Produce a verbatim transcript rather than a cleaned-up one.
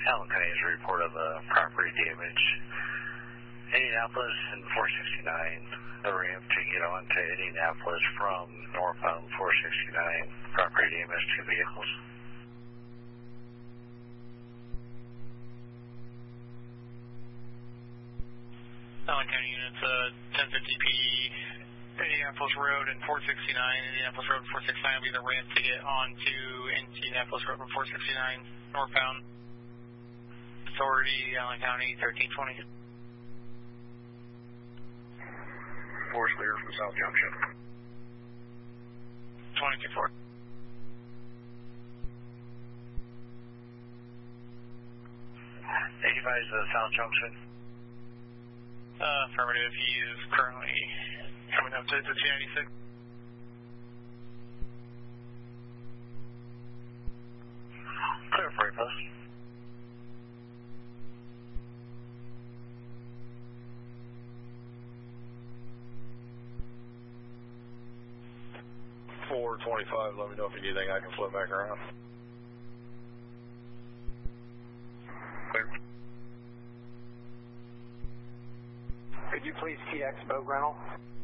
Allen County has a report of uh, property damage. Indianapolis and four sixty-nine, the ramp to get on to Indianapolis from northbound four sixty-nine, property damage to vehicles. Allen County units, uh, ten fifty P, Indianapolis Road and four sixty-nine, Indianapolis Road and four sixty-nine will be the ramp to get onto Indianapolis Road and four sixty-nine, northbound. Authority, Allen County, thirteen twenty. Force clear from South Junction. twenty-two four. eighty-five is the South Junction. Uh, affirmative, he is currently coming up to the two ninety-six. Clear for post. four twenty-five, let me know if you need anything, I can flip back around. Clear. Could you please T X boat rental?